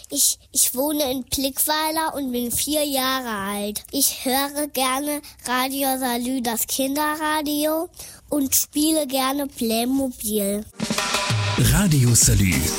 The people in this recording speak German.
Ich wohne in Blickweiler und bin 4 Jahre alt. Ich höre gerne Radio Salü, das Kinderradio, und spiele gerne Playmobil. Radio Salü,